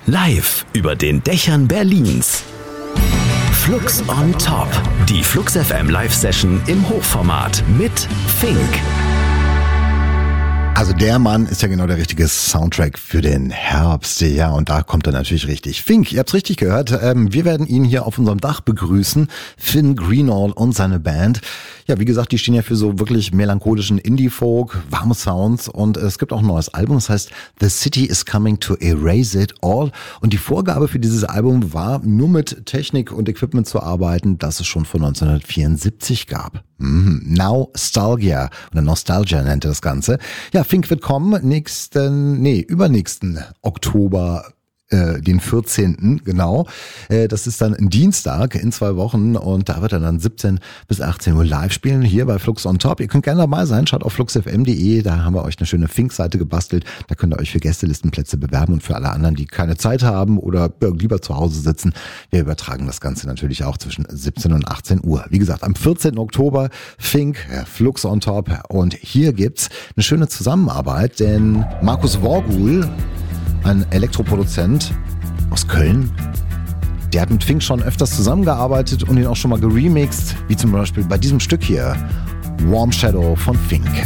Live über den Dächern Berlins. Flux on Top. Die Flux FM Live-Session im Hochformat mit Fink. Also der Mann ist ja genau der richtige Soundtrack für den Herbst. Ja, und da kommt er natürlich richtig. Fink, ihr habt's richtig gehört. Wir werden ihn hier auf unserem Dach begrüßen. Finn Greenall und seine Band. Ja, wie gesagt, die stehen ja für so wirklich melancholischen Indie-Folk, warme Sounds. Und es gibt auch ein neues Album, das heißt The City is Coming to Erase It All. Und die Vorgabe für dieses Album war, nur mit Technik und Equipment zu arbeiten, das es schon von 1974 gab. Nostalgia oder Nostalgia nennt er das Ganze. Ja, Fink wird kommen übernächsten Oktober, den 14. genau. Das ist dann ein Dienstag in 2 Wochen und da wird er dann 17 bis 18 Uhr live spielen, hier bei Flux on Top. Ihr könnt gerne dabei sein, schaut auf fluxfm.de, da haben wir euch eine schöne Fink-Seite gebastelt. Da könnt ihr euch für Gästelistenplätze bewerben und für alle anderen, die keine Zeit haben oder lieber zu Hause sitzen. Wir übertragen das Ganze natürlich auch zwischen 17 und 18 Uhr. Wie gesagt, am 14. Oktober Fink, Flux on Top und hier gibt's eine schöne Zusammenarbeit, denn Markus Worgul, ein Elektroproduzent aus Köln, der hat mit Fink schon öfters zusammengearbeitet und ihn auch schon mal geremixed, wie zum Beispiel bei diesem Stück hier, Warm Shadow von Fink.